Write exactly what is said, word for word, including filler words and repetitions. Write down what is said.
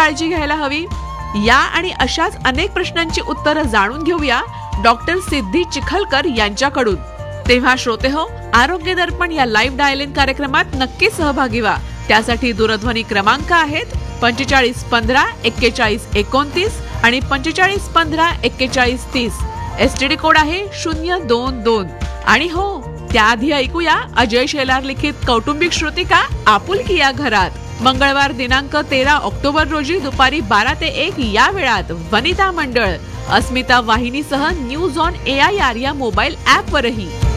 काळजी घ्यायला हवी? या आणि अशाच अनेक प्रश्नांची उत्तरं जाणून घेऊया डॉक्टर सिद्धी चिखलकर यांच्याकडून. तेव्हा श्रोते हो, आरोग्य दर्पण या लाईव्ह डायलिंग कार्यक्रमात नक्की सहभागी व्हा. त्यासाठी दूरध्वनी क्रमांक आहेत पंचेचाळीस पंधरा एक्केचाळीस एकोणतीस आणि पंचेचाळीस पंधरा एक्केचाळीस तीस. एसटीडी कोड आहे शून्य दोन दोन. आणि हो, त्याआधी ऐकूया अजय शेलार लिखित कौटुंबिक श्रुतिका आपुलकी या घरात. मंगळवार दिनांक तेरा ऑक्टोबर रोजी दुपारी बारा ते एक या वेळात वनिता मंडळ अस्मिता वाहिनीसह news on A I R या मोबाईल ऍप वरही.